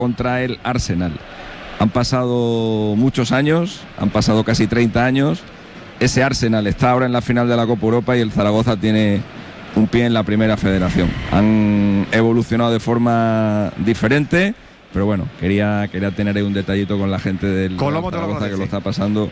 contra el Arsenal. Han pasado muchos años, han pasado casi 30 años. Ese Arsenal está ahora en la final de la Copa Europa y el Zaragoza tiene un pie en la primera federación. Han evolucionado de forma diferente, pero bueno, quería tener ahí un detallito con la gente del Zaragoza, que lo está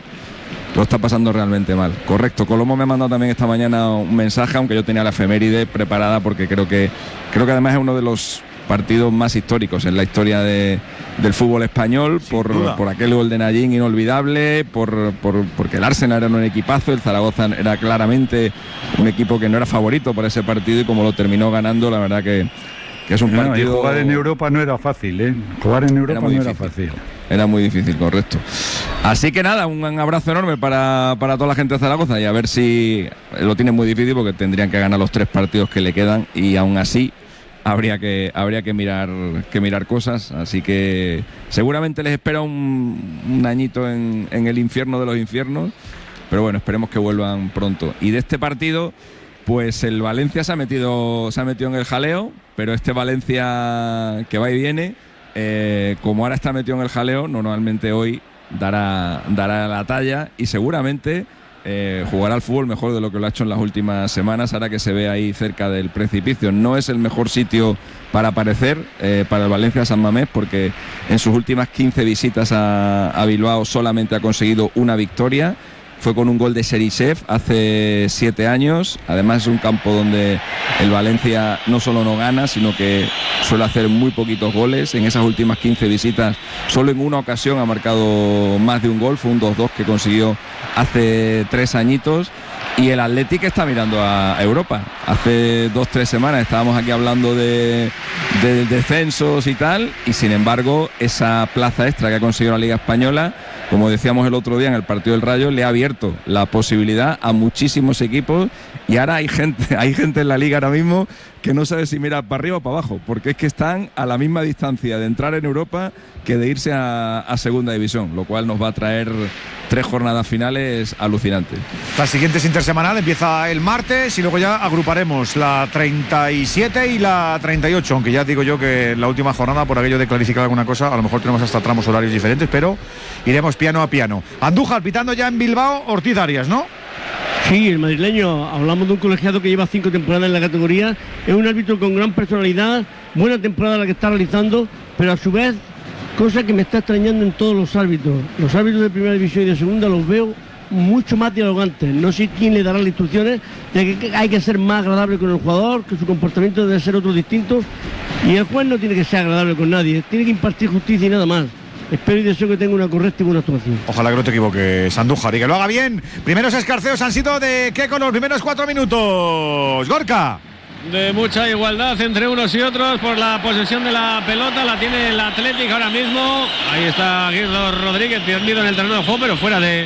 pasando realmente mal. Correcto, Colomo me ha mandado también esta mañana un mensaje, aunque yo tenía la efeméride preparada, porque creo que además es uno de los partidos más históricos en la historia del fútbol español, por aquel gol de Nayín inolvidable, porque el Arsenal era un equipazo, el Zaragoza era claramente un equipo que no era favorito por ese partido, y como lo terminó ganando, la verdad que es un partido... Jugar en Europa no era fácil, ¿eh? Jugar en Europa no era fácil. Era muy difícil, correcto. Así que nada, un abrazo enorme para toda la gente de Zaragoza, y a ver si lo tienen muy difícil, porque tendrían que ganar los 3 partidos que le quedan, y aún así habría que mirar cosas. Así que seguramente les espera un añito en el infierno de los infiernos, pero bueno, esperemos que vuelvan pronto. Y de este partido, pues el Valencia se ha metido en el jaleo, pero este Valencia que va y viene, como ahora está metido en el jaleo, normalmente hoy dará la talla, y seguramente jugará al fútbol mejor de lo que lo ha hecho en las últimas semanas, ahora que se ve ahí cerca del precipicio. No es el mejor sitio para aparecer para el Valencia San Mamés, porque en sus últimas 15 visitas a Bilbao solamente ha conseguido una victoria. Fue con un gol de Serisev hace 7 años. Además es un campo donde el Valencia no solo no gana, sino que suele hacer muy poquitos goles. En esas últimas 15 visitas, solo en una ocasión ha marcado más de un gol. Fue un 2-2 que consiguió hace 3 añitos. Y el Athletic está mirando a Europa. Hace 2-3 semanas estábamos aquí hablando de descensos y tal, y sin embargo esa plaza extra que ha conseguido la Liga Española, como decíamos el otro día en el partido del Rayo, le ha abierto la posibilidad a muchísimos equipos, y ahora hay gente en la Liga ahora mismo que no sabe si mira para arriba o para abajo, porque es que están a la misma distancia de entrar en Europa que de irse a segunda división, lo cual nos va a traer 3 jornadas finales alucinantes. La siguiente es intersemanal, empieza el martes, y luego ya agruparemos la 37 y la 38, aunque ya digo yo que la última jornada, por aquello de clarificar alguna cosa, a lo mejor tenemos hasta tramos horarios diferentes, pero iremos piano a piano. Andújar pitando ya en Bilbao, Ortiz Arias, ¿no? Sí, el madrileño, hablamos de un colegiado que lleva 5 temporadas en la categoría, es un árbitro con gran personalidad, buena temporada la que está realizando, pero a su vez, cosa que me está extrañando en todos los árbitros de primera división y de segunda los veo mucho más dialogantes. No sé quién le dará las instrucciones de que hay que ser más agradable con el jugador, que su comportamiento debe ser otro distinto, y el juez no tiene que ser agradable con nadie, tiene que impartir justicia y nada más. Espero y deseo que tenga una correcta y buena actuación. Ojalá que no te equivoques, Andújar, y que lo haga bien. Primeros escarceos han sido de Keco en los primeros 4 minutos. Gorka. De mucha igualdad entre unos y otros por la posesión de la pelota. La tiene el Athletic ahora mismo. Ahí está Guido Rodríguez perdido en el terreno de juego, pero fuera de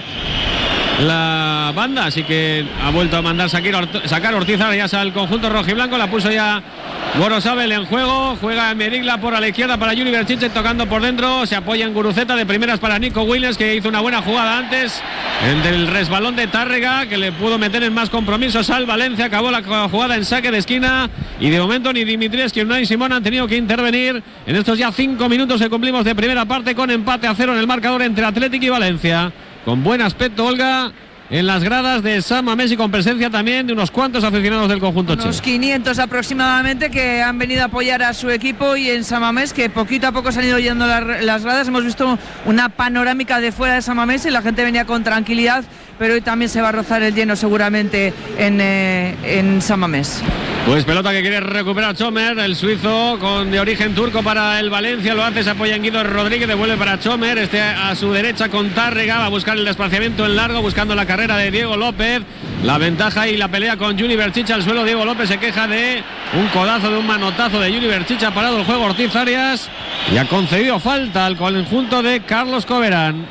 la banda, así que ha vuelto a mandar sacar Ortiz Arias al conjunto rojiblanco. La puso ya Gorosabel en juego, juega Merigla por a la izquierda para Juli Berchiche, tocando por dentro, se apoya en Guruceta, de primeras para Nico Williams, que hizo una buena jugada antes del resbalón de Tárrega, que le pudo meter en más compromisos al Valencia. Acabó la jugada en saque de esquina, y de momento ni Dimitrievski ni Unai Simón han tenido que intervenir en estos ya 5 minutos que cumplimos de primera parte, con empate a 0 en el marcador entre Athletic y Valencia. Con buen aspecto, Olga, en las gradas de San Mamés, y con presencia también de unos cuantos aficionados del conjunto che. Unos 500 aproximadamente que han venido a apoyar a su equipo, y en San Mamés, que poquito a poco se han ido yendo las gradas. Hemos visto una panorámica de fuera de San Mamés y la gente venía con tranquilidad, pero hoy también se va a rozar el lleno seguramente en San Mamés. Pues pelota que quiere recuperar Chomer, el suizo de origen turco, para el Valencia. Lo hace, se apoya en Guido Rodríguez, devuelve para Chomer, a su derecha con Tárrega, va a buscar el desplazamiento en largo, buscando la carrera de Diego López. La ventaja y la pelea con Juli Berchiche al suelo. Diego López se queja de un codazo, de un manotazo de Juli Berchiche. Ha parado el juego Ortiz Arias y ha concedido falta al conjunto de Carlos Coberán.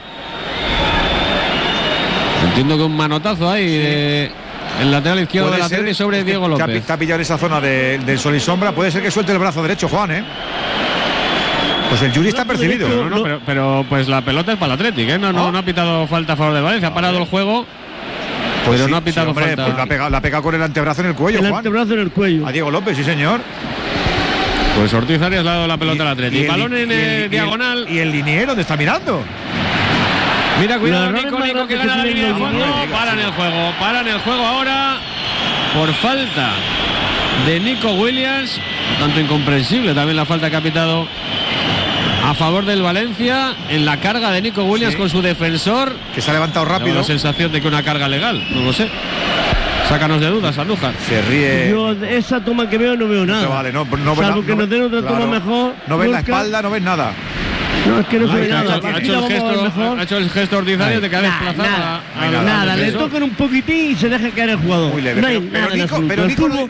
Entiendo que un manotazo ahí el lateral izquierdo del Atlético sobre Diego López. Está pillado en esa zona del sol y sombra. Puede ser que suelte el brazo derecho, Juan, ¿eh? Pues el Juli está percibido. Pero pues la pelota es para el Atlético, ¿eh? No ha pitado falta a favor de Valencia. Ha parado el juego, pues pero sí, no ha pitado falta. Pues la ha pegado con el antebrazo en el cuello, el Juan. antebrazo en el cuello. A Diego López, sí señor. Pues Ortiz Arias le ha dado la pelota al Atleti. Balón en diagonal. ¿Y el liniero dónde está mirando? Mira, cuidado, Nico que gana la línea de fondo. Paran el juego ahora por falta de Nico Williams. Tanto incomprensible también la falta que ha pitado a favor del Valencia en la carga de Nico Williams con su defensor. Que se ha levantado rápido. Tengo la sensación de que una carga legal, no lo sé. Sácanos de dudas, Andújar. Se ríe. Yo esa toma que veo no veo nada. Vale, no salvo que nos den otra toma mejor. No ves la espalda, no ves nada. No, es que no se ve nada. Ha hecho el gesto Ortiz Arias de que ha desplazado nada, le tocan un poquitín y se deja caer el jugador. Muy leve. No hay nada.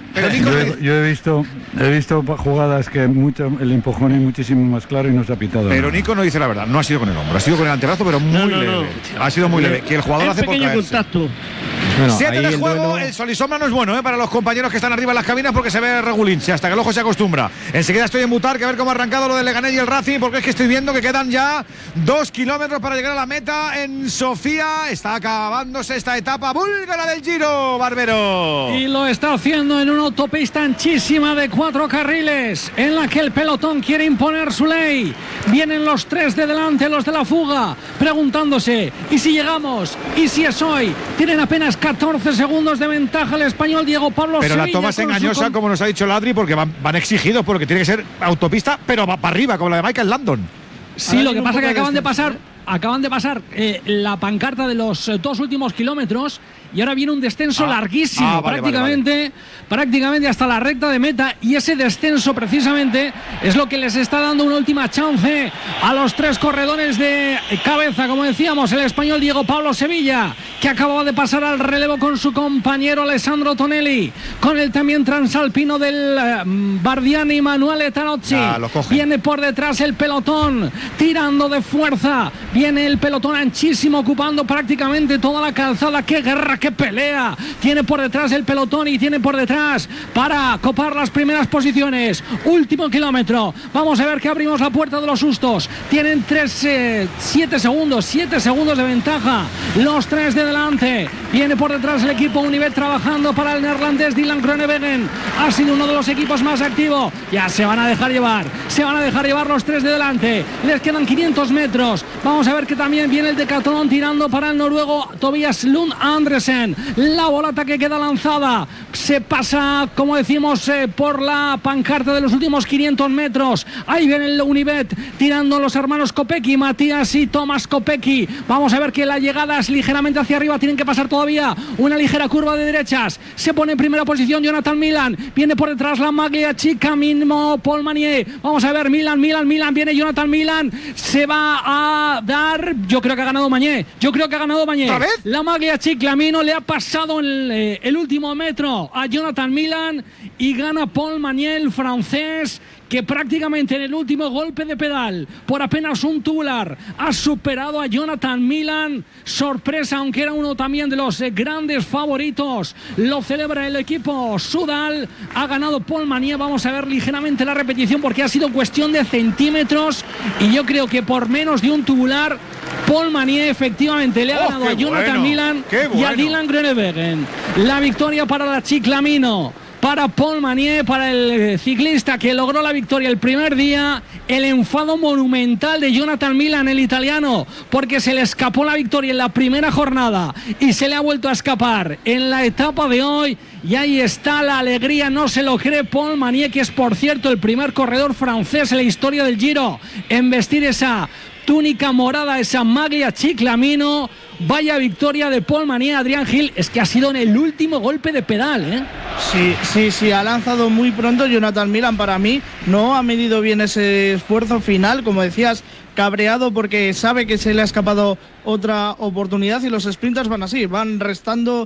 Yo he visto jugadas que el empujón es muchísimo más claro y no se ha pitado. Pero Nico no dice la verdad, no ha sido con el hombro, ha sido con el antebrazo, pero muy leve. Ha sido muy leve. Que el jugador hace por caerse. Contacto. Bueno, 7 de juego, el sol y sombra no es bueno para los compañeros que están arriba en las cabinas porque se ve regulinche hasta que el ojo se acostumbra. Enseguida estoy en mutar, que a ver cómo ha arrancado lo del Leganés y el Racing, porque es que estoy viendo que quedan ya 2 kilómetros para llegar a la meta en Sofía. Está acabándose esta etapa búlgara del Giro, Barbero. Y lo está haciendo en una autopista anchísima de 4 carriles, en la que el pelotón quiere imponer su ley. Vienen los 3 de delante, los de la fuga, preguntándose, ¿y si llegamos? ¿Y si es hoy? Tienen apenas 14 segundos de ventaja el español Diego Pablo Pero Sevilla. la toma es engañosa, como nos ha dicho Ladri, porque van exigidos, porque tiene que ser autopista, pero va para arriba, como la de Michael Landon. Sí, lo que pasa es que acaban de pasar la pancarta de los 2 últimos kilómetros y ahora viene un descenso larguísimo, prácticamente hasta la recta de meta, y ese descenso precisamente es lo que les está dando una última chance a los 3 corredores de cabeza, como decíamos, el español Diego Pablo Sevilla, que acababa de pasar al relevo con su compañero Alessandro Tonelli, con el también transalpino del Bardiani Manuel Tanozzi. Viene por detrás el pelotón tirando de fuerza, viene el pelotón anchísimo ocupando prácticamente toda la calzada. ¡Qué guerra, qué pelea! Tiene por detrás el pelotón y tiene por detrás para copar las primeras posiciones. Último kilómetro, vamos a ver que abrimos la puerta de los sustos. Tienen 7 segundos de ventaja los 3 de delante. Viene por detrás el equipo Unibet trabajando para el neerlandés Dylan Groenewegen. Ha sido uno de los equipos más activos. Ya se van a dejar llevar los 3 de delante. Les quedan 500 metros. Vamos a ver que también viene el Decathlon tirando para el noruego Tobias Lund Andresen. La bolata que queda lanzada se pasa, como decimos, por la pancarta de los últimos 500 metros. Ahí viene el Unibet tirando los hermanos Kopecky, Matías y Tomás Kopecky. Vamos a ver que la llegada es ligeramente hacia arriba. Tienen que pasar todavía una ligera curva de derechas. Se pone en primera posición Jonathan Milan. Viene por detrás la maglia chica mismo Paul Manier. Vamos a ver, Milan. Viene Jonathan Milan. Se va a dar. Yo creo que ha ganado Manier. ¿Otra vez? La maglia Chiclamino le ha pasado en el último metro a Jonathan Milan y gana Paul Manier, el francés, que prácticamente en el último golpe de pedal, por apenas un tubular, ha superado a Jonathan Milan. Sorpresa, aunque era uno también de los grandes favoritos. Lo celebra el equipo Sudal. Ha ganado Paul Manier. Vamos a ver ligeramente la repetición porque ha sido cuestión de centímetros y yo creo que por menos de un tubular Paul Manier efectivamente le ha ganado a Jonathan Milan y a Dylan Groenewegen. La victoria para la Chiclamino, para Paul Manier, para el ciclista que logró la victoria el primer día. El enfado monumental de Jonathan Milan, el italiano, porque se le escapó la victoria en la primera jornada y se le ha vuelto a escapar en la etapa de hoy. Y ahí está la alegría, no se lo cree Paul Manier, que es por cierto el primer corredor francés en la historia del Giro en vestir esa túnica morada, esa maglia Chiclamino. Vaya victoria de Paul Manier. Adrián Gil, es que ha sido en el último golpe de pedal, ¿eh? Sí, ha lanzado muy pronto Jonathan Milan. Para mí no ha medido bien ese esfuerzo final, como decías, cabreado porque sabe que se le ha escapado otra oportunidad y los sprinters van así, van restando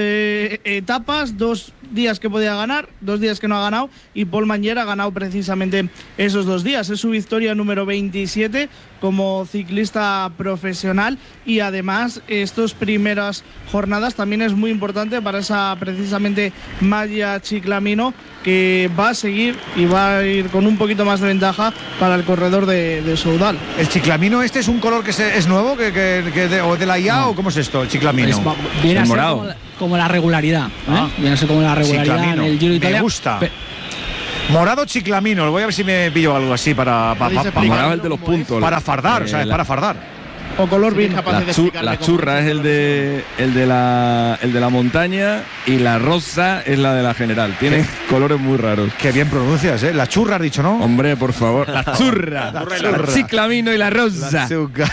etapas, 2 días que podía ganar, 2 días que no ha ganado, y Paul Manier ha ganado precisamente esos 2 días. Es su victoria número 27 como ciclista profesional y además estas primeras jornadas también es muy importante para esa precisamente maglia Chiclamino, que va a seguir y va a ir con un poquito más de ventaja para el corredor de Soudal. ¿El Chiclamino este es un color que es nuevo o de la IA no. ¿O cómo es esto, el Chiclamino? Viene a ser como la regularidad, ¿eh? Viene a ser como la regularidad en el Giro Italia. Me gusta. Morado chiclamino, voy a ver si me pillo algo así para morado el de los puntos. Para fardar, o sea, es para fardar. O color vino. La churra es el de la montaña y la rosa es la de la general. Tiene colores muy raros. Qué bien pronuncias, ¿eh? La churra has dicho, ¿no? Hombre, por favor. La churra. La chiclamino y la rosa.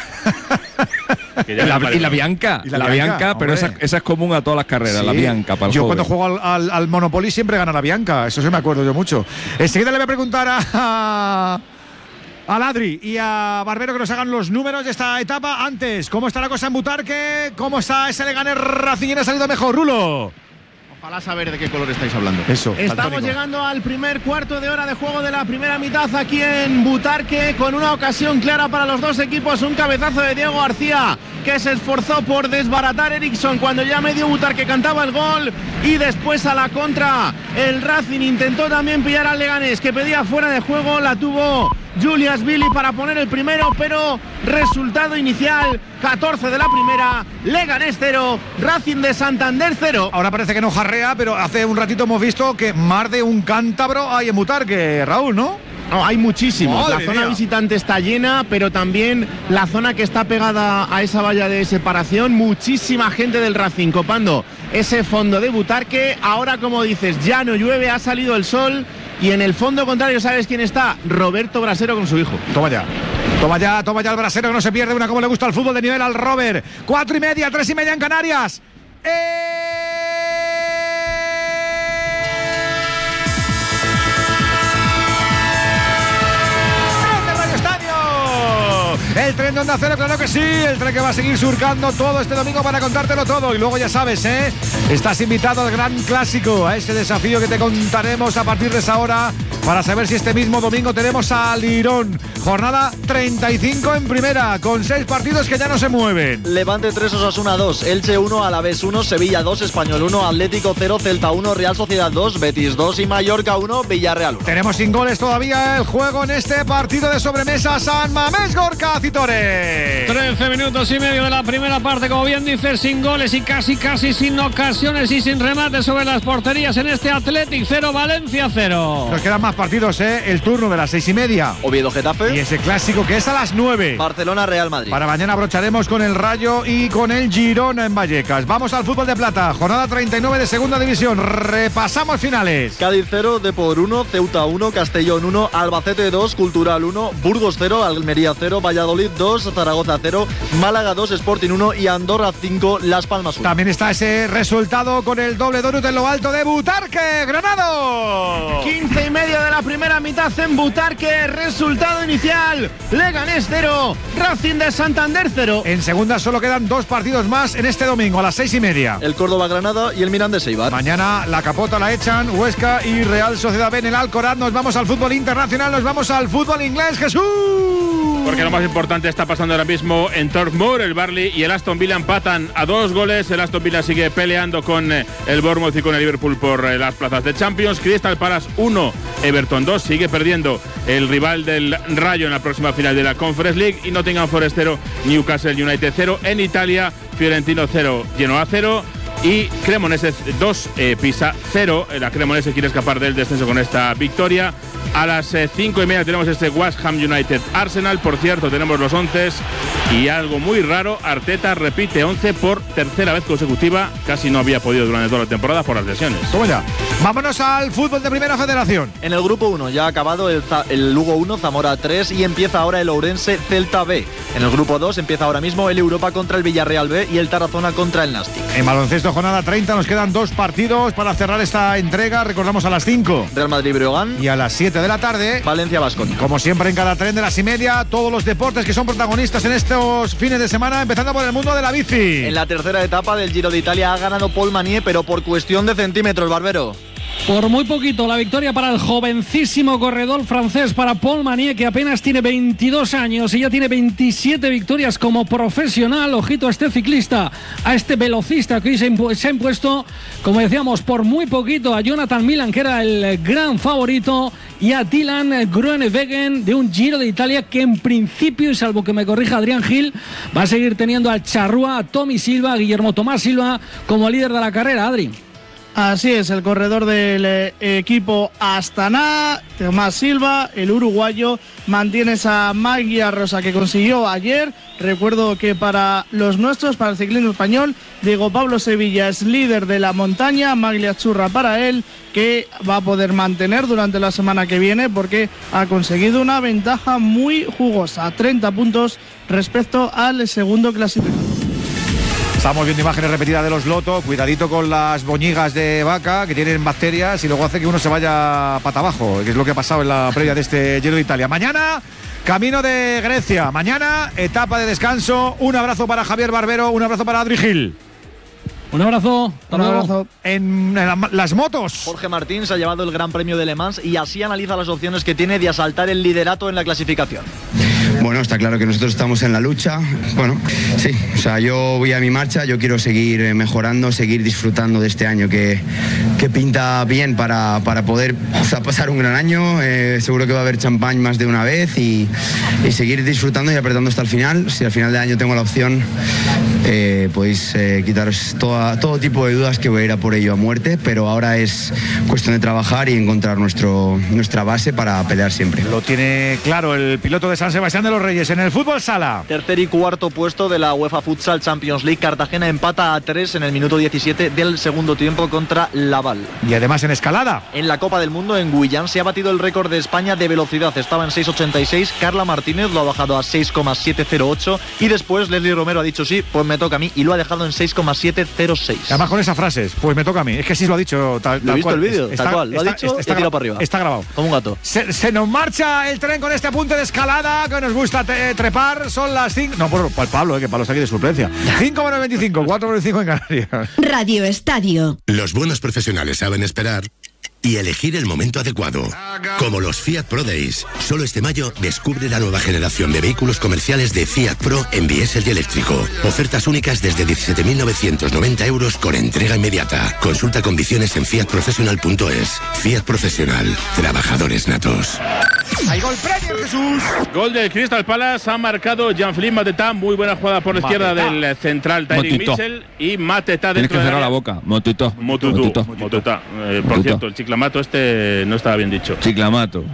Y la bianca. La bianca, pero esa es común a todas las carreras, sí. La bianca para el Yo joven. cuando juego al Monopoly siempre gana la bianca, eso sí me acuerdo yo mucho. Enseguida le voy a preguntar a Adri y a Barbero que nos hagan los números de esta etapa. Antes, ¿cómo está la cosa en Butarque? ¿Cómo está ese Leganés Racing? ¿Quién ha salido mejor, Rulo? Ojalá saber de qué color estáis hablando. Eso. Estamos llegando al primer cuarto de hora de juego de la primera mitad aquí en Butarque, con una ocasión clara para los dos equipos. Un cabezazo de Diego García, que se esforzó por desbaratar a Eriksson cuando ya medio Butarque cantaba el gol. Y después a la contra, el Racing intentó también pillar al Leganés, que pedía fuera de juego. La tuvo Julius Billy para poner el primero, pero resultado inicial: 14 de la primera, Leganés 0, Racing de Santander 0. Ahora parece que no jarrea, pero hace un ratito hemos visto que más de un cántabro hay en Butarque, Raúl, ¿no? No, hay muchísimos. Madre la zona mía. visitante está llena, pero también la zona que está pegada a esa valla de separación. Muchísima gente del Racing copando ese fondo de Butarque. Ahora, como dices, ya no llueve, ha salido el sol. Y en el fondo contrario, ¿sabes quién está? Roberto Brasero con su hijo. Toma ya el Brasero, que no se pierde una como le gusta al fútbol de nivel al Robert. 4:30, 3:30 en Canarias. El tren de Onda Cero, claro que sí. El tren que va a seguir surcando todo este domingo para contártelo todo. Y luego ya sabes, estás invitado al gran clásico, a ese desafío que te contaremos a partir de esa hora, para saber si este mismo domingo tenemos a Lirón. Jornada 35 en primera, con 6 partidos que ya no se mueven. Levante 3, Osasuna 2, Elche 1, Alavés 1, Sevilla 2, Español 1, Atlético 0, Celta 1, Real Sociedad 2, Betis 2 y Mallorca 1, Villarreal 1. Tenemos sin goles todavía el juego en este partido de sobremesa. San Mamés Gorka Citore. 13 minutos y medio de la primera parte, como bien dices, sin goles y casi sin ocasiones y sin remates sobre las porterías en este Athletic 0, Valencia 0. Nos quedan más partidos, el turno de las 6:30. Oviedo Getafe. Y ese clásico que es a las 9. Barcelona Real Madrid. Para mañana abrocharemos con el Rayo y con el Girona en Vallecas. Vamos al fútbol de plata, jornada 39 de segunda división. Repasamos finales. Cádiz 0, Depor 1, Ceuta 1, Castellón 1, Albacete 2, Cultural 1, Burgos 0, Almería 0, Valladolid 2, Zaragoza 0, Málaga 2, Sporting 1 y Andorra 5, Las Palmas 1. También está ese resultado con el doble donut en lo alto de Butarque, Granado. 15:30 de la primera mitad en Butarque. Resultado inicial: Leganés 0, Racing de Santander 0. En segunda solo quedan 2 partidos más en este domingo a las 6:30. El Córdoba Granada y el Mirandés Eibar. Mañana la capota la echan Huesca y Real Sociedad B en el Alcoraz. Nos vamos al fútbol internacional, nos vamos al fútbol inglés, Jesús. Porque lo más importante está pasando ahora mismo en Turf Moor. El Burnley y el Aston Villa empatan a 2 goles. El Aston Villa sigue peleando con el Bournemouth y con el Liverpool por las plazas de Champions. Crystal Palace 1, Everton 2. Sigue perdiendo el rival del Rayo en la próxima final de la Conference League. Y Nottingham Forest 0, Newcastle United 0. En Italia, Fiorentino 0, Genoa 0. Y Cremonese 2, Pisa 0. La Cremonese quiere escapar del descenso con esta victoria. A las 5:30 tenemos este West Ham United Arsenal. Por cierto, tenemos los 11 y algo muy raro: Arteta repite 11 por tercera vez consecutiva. Casi no había podido durante toda la temporada por las lesiones. Toma ya. Vámonos al fútbol de Primera Federación. En el grupo 1 ya ha acabado el Lugo 1, Zamora 3 y empieza ahora el Ourense Celta B. En el grupo 2 empieza ahora mismo el Europa contra el Villarreal B y el Tarazona contra el Nastic. En baloncesto, jornada 30, nos quedan 2 partidos para cerrar esta entrega. Recordamos a las 5. Real Madrid Breogán. Y a las 7 de la tarde, Valencia Baskonia. Como siempre en cada tren de las 6:30, todos los deportes que son protagonistas en estos fines de semana, empezando por el mundo de la bici. En la tercera etapa del Giro de Italia ha ganado Paul Manier, pero por cuestión de centímetros, Barbero. Por muy poquito, la victoria para el jovencísimo corredor francés, para Paul Manier, que apenas tiene 22 años y ya tiene 27 victorias como profesional. Ojito a este ciclista, a este velocista que hoy se ha impuesto, como decíamos, por muy poquito a Jonathan Milan, que era el gran favorito, y a Dylan Groenewegen de un Giro de Italia que en principio, y salvo que me corrija Adrián Gil, va a seguir teniendo al charrúa, a Tommy Silva, a Guillermo Tomás Silva como líder de la carrera. Adri. Así es, el corredor del equipo Astana, Tomás Silva, el uruguayo, mantiene esa maglia rosa que consiguió ayer. Recuerdo que para los nuestros, para el ciclismo español, Diego Pablo Sevilla es líder de la montaña, maglia churra para él, que va a poder mantener durante la semana que viene porque ha conseguido una ventaja muy jugosa, 30 puntos respecto al segundo clasificado. Estamos viendo imágenes repetidas de los Lotto. Cuidadito con las boñigas de vaca que tienen bacterias y luego hace que uno se vaya pata abajo, que es lo que ha pasado en la previa de este Giro de Italia. Mañana, camino de Grecia. Mañana, etapa de descanso. Un abrazo para Javier Barbero, un abrazo para Adri Gil. Un abrazo. Un abrazo. En las motos. Jorge Martín se ha llevado el Gran Premio de Le Mans y así analiza las opciones que tiene de asaltar el liderato en la clasificación. Bueno, está claro que nosotros estamos en la lucha. Bueno, sí, o sea, yo voy a mi marcha, yo quiero seguir mejorando, seguir disfrutando de este año que pinta bien para poder, o sea, pasar un gran año. Seguro que va a haber champán más de una vez y seguir disfrutando y apretando hasta el final. Si al final del año tengo la opción, podéis quitaros todo tipo de dudas que voy a ir a por ello a muerte, pero ahora es cuestión de trabajar y encontrar nuestra base para pelear siempre. Lo tiene claro el piloto de San Sebastián de los Reyes. En el fútbol sala, tercer y cuarto puesto de la UEFA Futsal Champions League. Cartagena empata a 3 en el minuto 17 del segundo tiempo contra Laval. Y además en escalada, en la Copa del Mundo en Guyán se ha batido el récord de España de velocidad. Estaba en 6.86, Carla Martínez lo ha bajado a 6.708 y después Leslie Romero ha dicho sí, pues me toca a mí, y lo ha dejado en 6.706. Además con esas frases, pues me toca a mí. Es que sí lo ha dicho tal ¿Lo he visto cual. el vídeo? Tal cual, lo ha dicho y ha tirado para arriba. Está grabado. Como un gato. Se nos marcha el tren con este apunte de escalada que nos gusta trepar. Son las 5. No, por Pablo, que Pablo está aquí de suplencia. 5:25, 4:25 en Canarias. Radio Estadio. Los buenos profesionales saben esperar y elegir el momento adecuado. Como los Fiat Pro Days. Solo este mayo descubre la nueva generación de vehículos comerciales de Fiat Pro en diésel y eléctrico. Ofertas únicas desde 17.990 euros con entrega inmediata. Consulta condiciones en fiatprofessional.es. Fiat Profesional. Trabajadores natos. Hay gol Premier, Jesús. Gol del Crystal Palace, ha marcado Jean-Philippe Mateta. Muy buena jugada por la izquierda del central Tyrick Mitchell. Y Mateta dentro de la la boca. Motutá. Por cierto, el chiclamato no estaba bien dicho. Chiclamato,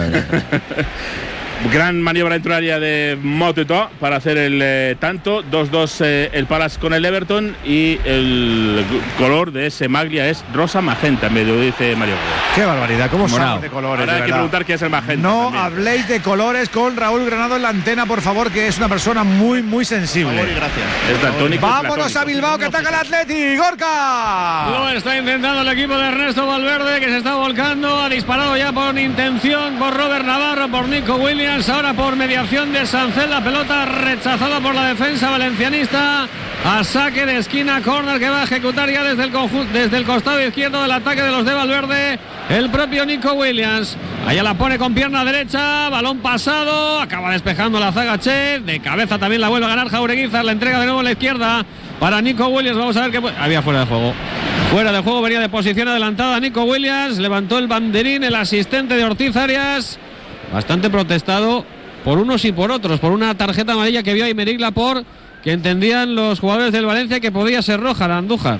Gran maniobra dentro del área de Motutá para hacer el tanto. 2-2 el Palace con el Everton. Y el color de ese maglia es rosa magenta, me lo dice Mario. Qué barbaridad, cómo son de colores. Ahora hay que preguntar qué es el magenta. No también. habléis de colores con Raúl Granado en la antena, por favor, que es una persona muy, muy sensible. Por favor y gracias. Vámonos a Bilbao, que ataca el Atleti. ¡Gorka! Lo está intentando el equipo de Ernesto Valverde, que se está volcando. Ha disparado ya por intención por Robert Navarro, por Nico Williams. Ahora por mediación de Sancet, la pelota rechazada por la defensa valencianista. A saque de esquina, córner que va a ejecutar ya desde el costado izquierdo del ataque de los de Valverde, el propio Nico Williams. Allá la pone con pierna derecha, balón pasado, acaba despejando la zaga Che, de cabeza también la vuelve a ganar Jaureguizar, la entrega de nuevo a la izquierda para Nico Williams. Vamos a ver qué había fuera de juego. Fuera de juego, venía de posición adelantada Nico Williams, levantó el banderín el asistente de Ortiz Arias, bastante protestado por unos y por otros, por una tarjeta amarilla que vio a Aymeric Laporte, que entendían los jugadores del Valencia que podía ser roja a Andújar.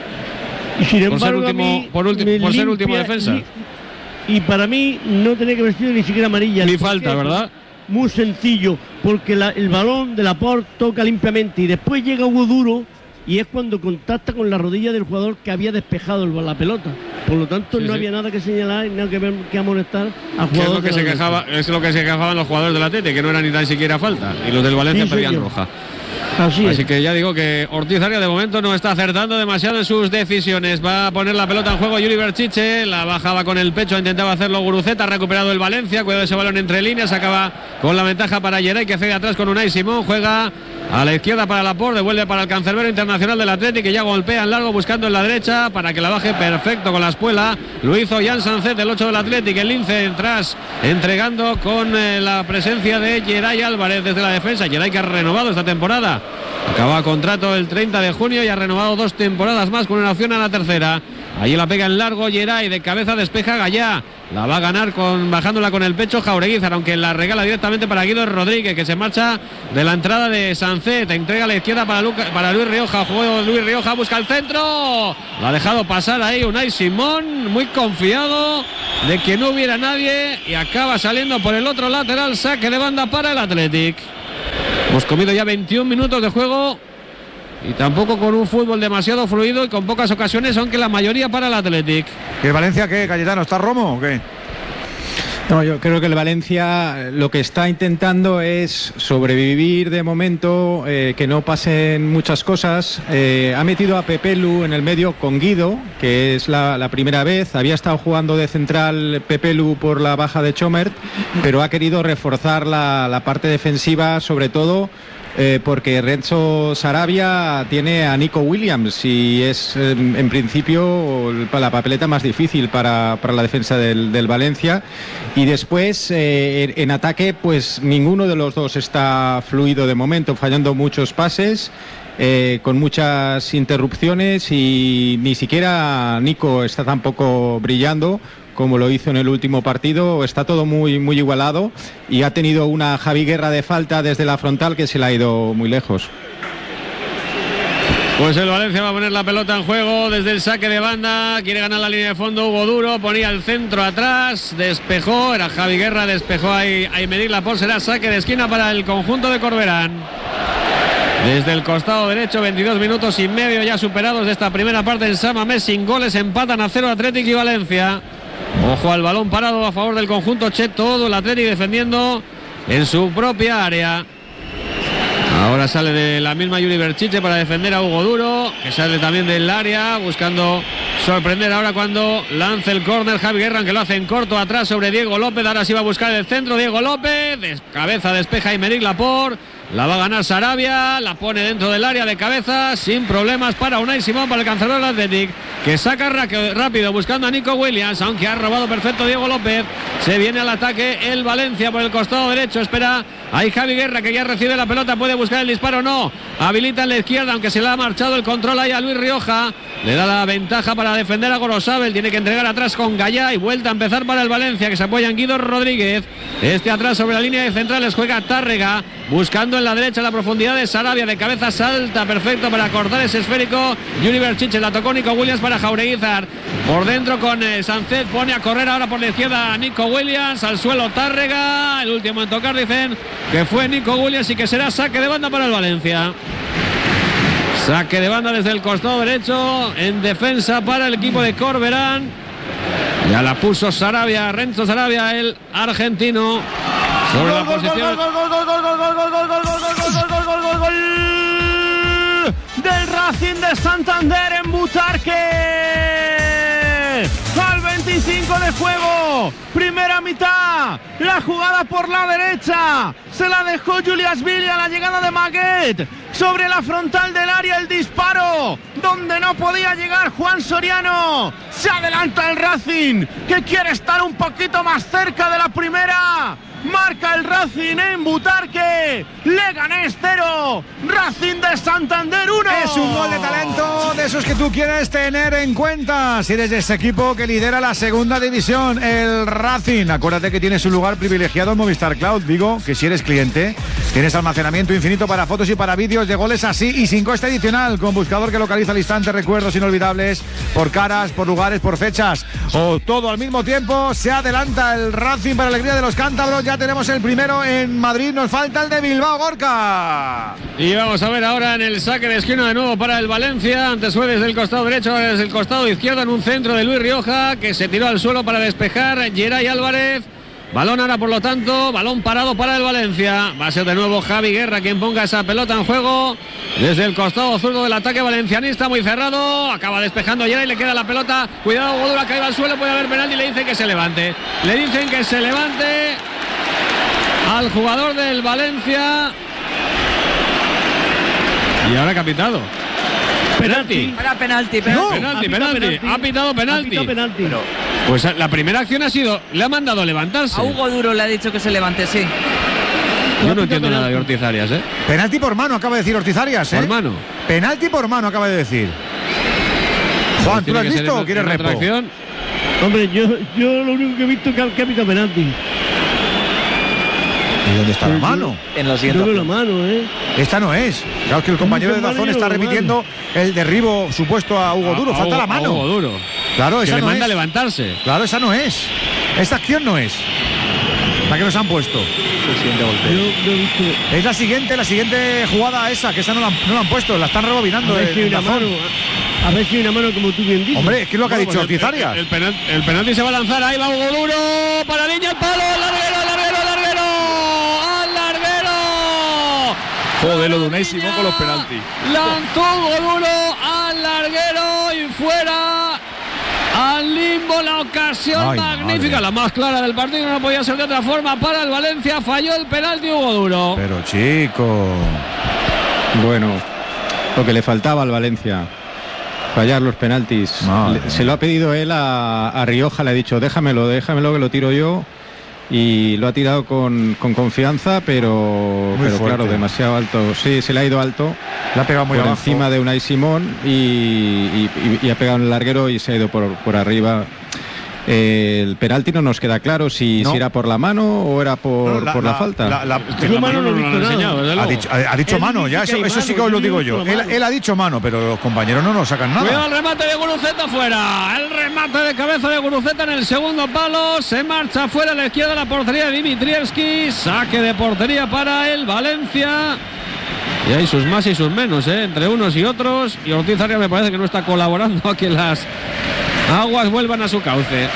Y sin embargo, por ser último defensa. Y para mí no tenía que haber sido ni siquiera amarilla. Ni falta, ¿verdad? Muy sencillo, porque el balón de Laporte toca limpiamente y después llega Hugo Duro y es cuando contacta con la rodilla del jugador que había despejado la pelota. Por lo tanto, no había nada que señalar, nada que amonestar al jugador. Es lo que se quejaban los jugadores del Atleti, que no era ni tan siquiera falta. Y los del Valencia pedían roja. Así que ya digo que Ortiz Arias de momento no está acertando demasiado en sus decisiones. Va a poner la pelota en juego Yuri Berchiche, la bajaba con el pecho, intentaba hacerlo Guruceta, ha recuperado el Valencia, cuidado ese balón entre líneas, acaba con la ventaja para Geray, que cede atrás con Unai Simón, juega a la izquierda para Laporte, devuelve para el cancerbero internacional del Atleti, que ya golpea en largo buscando en la derecha para que la baje perfecto con la espuela. Lo hizo Jan Sancet, el 8 del Atleti, el lince atrás entregando con la presencia de Geray Álvarez desde la defensa. Geray, que ha renovado esta temporada, acaba contrato el 30 de junio y ha renovado 2 temporadas más con una opción a la tercera. Allí la pega en largo Geray, de cabeza despeja Gallá. La va a ganar bajándola con el pecho Jaureguizar, aunque la regala directamente para Guido Rodríguez, que se marcha de la entrada de Sancet. Entrega a la izquierda para Luis Rioja. Juego Luis Rioja, busca el centro. Lo ha dejado pasar ahí Unai Simón, muy confiado de que no hubiera nadie, y acaba saliendo por el otro lateral. Saque de banda para el Athletic. Hemos comido ya 21 minutos de juego y tampoco con un fútbol demasiado fluido y con pocas ocasiones, aunque la mayoría para el Athletic. ¿Y el Valencia qué, Cayetano? ¿Está Romo o qué? No, yo creo que el Valencia lo que está intentando es sobrevivir de momento, que no pasen muchas cosas. Ha metido a Pepelu en el medio con Guido, que es la primera vez. Había estado jugando de central Pepelu por la baja de Chomert, pero ha querido reforzar la parte defensiva, sobre todo porque Renzo Sarabia tiene a Nico Williams y es en principio la papeleta más difícil para la defensa del Valencia. Y después en ataque pues ninguno de los dos está fluido de momento, fallando muchos pases, con muchas interrupciones, y ni siquiera Nico está tampoco brillando como lo hizo en el último partido. Está todo muy, muy igualado, y ha tenido una Javi Guerra de falta desde la frontal que se le ha ido muy lejos. Pues el Valencia va a poner la pelota en juego desde el saque de banda. Quiere ganar la línea de fondo Hugo Duro. Ponía el centro atrás. Despejó. Era Javi Guerra. Despejó ahí a Aymeric Laporte. Será saque de esquina para el conjunto de Corberán. Desde el costado derecho, 22 minutos y medio ya superados de esta primera parte en San Mamés. Sin goles, empatan a 0 Athletic y Valencia. Ojo al balón parado a favor del conjunto Che. Todo el Athletic defendiendo en su propia área. Ahora sale de la misma Yuri Berchiche para defender a Hugo Duro, que sale también del área, buscando sorprender ahora cuando lance el córner Javi Guerra, que lo hace en corto atrás sobre Diego López. Ahora sí va a buscar el centro Diego López, de cabeza despeja Aymeric Laporte. La va a ganar Sarabia, la pone dentro del área de cabeza, sin problemas para Unai Simón, para el cancelador del Athletic, que saca rápido buscando a Nico Williams, aunque ha robado perfecto Diego López. Se viene al ataque el Valencia por el costado derecho, espera ahí Javi Guerra, que ya recibe la pelota, puede buscar el disparo, no, habilita en la izquierda, aunque se le ha marchado el control ahí a Luis Rioja. Le da la ventaja para defender a Gorosabel, tiene que entregar atrás con Gallá, y vuelta a empezar para el Valencia, que se apoya en Guido Rodríguez. Este atrás sobre la línea de centrales juega Tárrega, buscando en la derecha la profundidad de Sarabia, de cabeza salta perfecto para cortar ese esférico. Yuri Berchiche, la tocó Nico Williams para Jaureguizar, por dentro con Sancet, pone a correr ahora por la izquierda Nico Williams, al suelo Tárrega, el último en tocar dicen que fue Nico Williams, y que será saque de banda para el Valencia. Saque de banda desde el costado derecho en defensa para el equipo de Corberán. Ya la puso Sarabia, Renzo Sarabia, el argentino, sobre la posición del Racing de Santander en Butarque. Al 25 de juego, primera mitad, la jugada por la derecha, se la dejó Juliashvili a la llegada de Maguet, sobre la frontal del área el disparo, donde no podía llegar Juan Soriano. Se adelanta el Racing, que quiere estar un poquito más cerca de la primera. Marca el Racing en Butarque. Leganés 0, Racing de Santander 1. Es un gol de talento, de esos que tú quieres tener en cuenta si eres de ese equipo que lidera la segunda división, el Racing. Acuérdate que tienes un lugar privilegiado en Movistar Cloud. Digo que si eres cliente tienes almacenamiento infinito para fotos y para vídeos de goles así y sin coste adicional, con buscador que localiza al instante recuerdos inolvidables por caras, por lugares, por fechas o todo al mismo tiempo. Se adelanta el Racing para alegría de los cántabros. Ya tenemos el primero en Madrid, nos falta el de Bilbao, Gorka. Y vamos a ver ahora en el saque de esquina de nuevo para el Valencia. Antes fue desde el costado derecho, ahora desde el costado izquierdo, en un centro de Luis Rioja, que se tiró al suelo para despejar Geray Álvarez. Balón ahora, por lo tanto, balón parado para el Valencia. Va a ser de nuevo Javi Guerra quien ponga esa pelota en juego desde el costado zurdo del ataque valencianista, muy cerrado. Acaba despejando Geray, le queda la pelota. Cuidado, Godura, ha caído al suelo, puede haber penalti. Le dicen que se levante. Le dicen que se levante al jugador del Valencia. Y ahora capitado. Penalti. Era penalti. No, penalti. Ha pitado penalti. Pero, pues la primera acción ha sido, le ha mandado a levantarse. A Hugo Duro le ha dicho que se levante, sí. Yo no entiendo nada de Ortiz Arias, ¿eh? Penalti por mano, acaba de decir Ortiz Arias, ¿eh? Por mano. Penalti por mano, acaba de decir. Juan, ¿tú lo has visto o quieres repo? Hombre, yo lo único que he visto es que ha pitado penalti. ¿Y dónde está la mano? En la siguiente. La mano, Esta no es. Claro que el compañero de Dazón está repitiendo el derribo supuesto a Hugo Duro. Falta la mano. Hugo Duro. Claro, esa que no le manda es. a levantarse. Claro, esa no es. Esta acción no es. La que nos han puesto. Es la siguiente jugada esa, que esa no la han puesto, la están rebobinando. A ver si hay una mano, como tú bien dices. Hombre, es que es lo que ha dicho Ortiz Arias. El penalti se va a lanzar, ahí va Hugo Duro, para Niña el palo, al larguero. Joder, lo de Unai Simón con los penaltis. Lanzó Hugo Duro al larguero y fuera. Al limbo, la ocasión magnífica, la más clara del partido, no podía ser de otra forma para el Valencia. Falló el penalti Hugo Duro. Pero chico, bueno, lo que le faltaba al Valencia, fallar los penaltis. Se lo ha pedido él a Rioja, le ha dicho déjamelo que lo tiro yo. Y lo ha tirado con confianza, pero claro, demasiado alto. Sí, se le ha ido alto. Le ha pegado muy por abajo. Encima de Unai Simón y ha pegado en el larguero y se ha ido por arriba. El penalti no nos queda claro si era por la mano o era por la falta. La mano no lo han enseñado. Ha dicho mano, ya eso sí que os lo digo yo. Él ha dicho mano, pero los compañeros no nos sacan nada. Cuidado el remate de Guruceta fuera. El remate de cabeza de Guruceta en el segundo palo. Se marcha fuera a la izquierda de la portería de Dimitrievski. Saque de portería para el Valencia. Y hay sus más y sus menos, entre unos y otros. Y Ortiz Arias me parece que no está colaborando a que las aguas vuelvan a su cauce.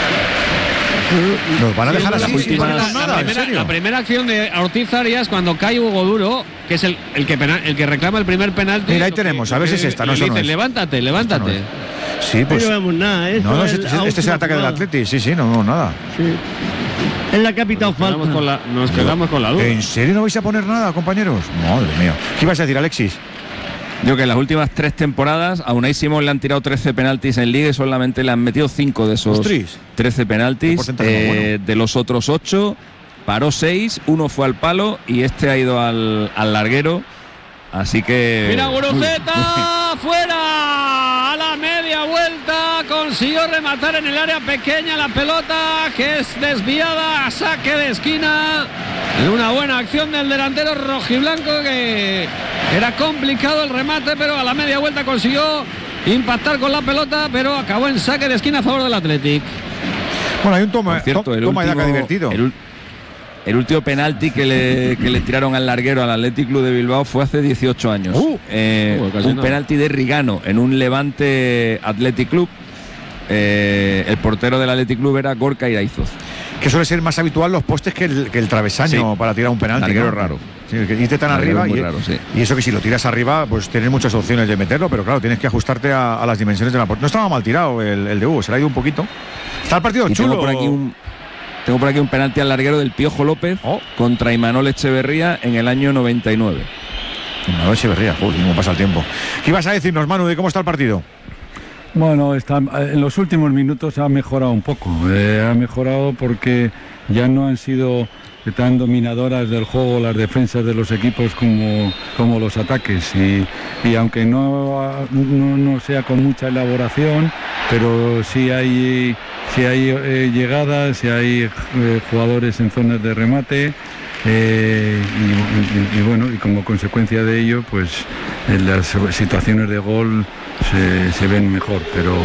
Nos van a dejar así. La primera acción de Ortiz Arias cuando cae Hugo Duro, que es el que reclama el primer penalti. Mira, ahí tenemos, a ver si es esta. No, dice, no es. Levántate. Sí, pues. No vemos nada. Este es el ataque del Atleti. Sí, no vemos nada. Sí. Es la que ha pitado falta. Nos quedamos con la duda. ¿En serio no vais a poner nada, compañeros? Madre mía. ¿Qué ibas a decir, Alexis? Yo que en las últimas 3 temporadas a Unai Simón le han tirado 13 penaltis en Liga y solamente le han metido 5 de esos 13 penaltis. De los otros 8 paró 6, 1 fue al palo y este ha ido al larguero. Así que... Mira Guruceta, fuera a la media vuelta, consiguió rematar en el área pequeña la pelota que es desviada a saque de esquina. En una buena acción del delantero rojiblanco, que era complicado el remate, pero a la media vuelta consiguió impactar con la pelota, pero acabó en saque de esquina a favor del Athletic. Bueno, hay un toma ya que ha divertido. El último penalti que le tiraron al larguero al Athletic Club de Bilbao fue hace 18 años. Un penalti de Rigano en un Levante Athletic Club. El portero del Athletic Club era Gorka Iraizoz. Que suele ser más habitual los postes que el travesaño para tirar un penalti. Larguero raro. Sí, que irte tan arriba y eso que si lo tiras arriba, pues tienes muchas opciones de meterlo, pero claro, tienes que ajustarte a las dimensiones de la portería. No estaba mal tirado el de Hugo, se le ha ido un poquito. Está el partido chulo. Tengo por aquí un penalti al larguero del Piojo López contra Imanol Echeverría en el año 99. Imanol Echeverría, joder, cómo pasa el tiempo. ¿Qué ibas a decirnos, Manu, de cómo está el partido? Bueno, en los últimos minutos ha mejorado un poco. Ha mejorado porque ya no han sido tan dominadoras del juego las defensas de los equipos como los ataques. Y aunque no sea con mucha elaboración, pero sí hay llegadas, sí hay jugadores en zonas de remate. Y bueno, y como consecuencia de ello, pues en las situaciones de gol se ven mejor, pero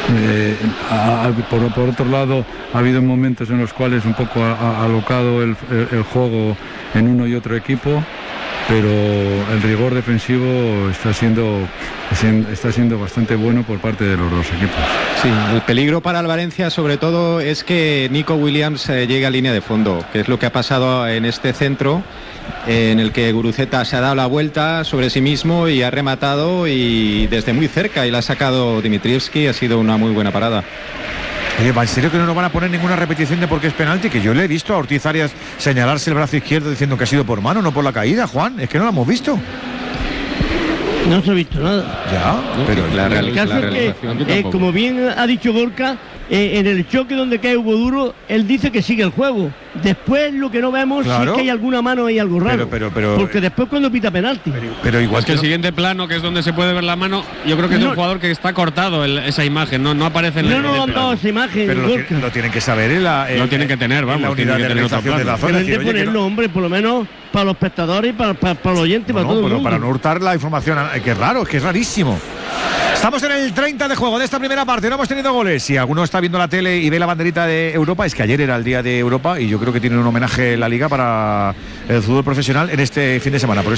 por otro lado ha habido momentos en los cuales un poco ha alocado el juego en uno y otro equipo, pero el rigor defensivo está siendo bastante bueno por parte de los dos equipos. Sí, el peligro para el Valencia sobre todo es que Nico Williams llegue a línea de fondo, que es lo que ha pasado en este centro, en el que Guruceta se ha dado la vuelta sobre sí mismo y ha rematado y desde muy cerca y la ha sacado Dimitrievski. Ha sido una muy buena parada. Oye, ¿en serio que no nos van a poner ninguna repetición de por qué es penalti? Que yo le he visto a Ortiz Arias señalarse el brazo izquierdo diciendo que ha sido por mano, no por la caída, Juan. Es que no lo hemos visto. No se ha visto nada. Ya, pero el caso es que, como bien ha dicho Gorka, en el choque donde cae Hugo Duro, él dice que sigue el juego. Después lo que no vemos es que hay alguna mano y algo raro. Pero, porque después cuando pita penalti. Pero igual es que el siguiente plano, que es donde se puede ver la mano, yo creo que es de un jugador que está cortado esa imagen, no aparece en el plano. No han dado esa imagen. Pero lo tienen que saber lo tienen que tener, vamos. La unidad de realización de la zona. Deben de ponerlo, hombre, por lo menos para los espectadores y para los oyentes, para todo el mundo. Para no hurtar la información, que es raro, que es rarísimo. Estamos en el 30 de juego de esta primera parte, no hemos tenido goles. Si alguno está viendo la tele y ve la banderita de Europa, es que ayer era el día de Europa y yo creo que tienen un homenaje en la Liga para el fútbol profesional en este fin de semana.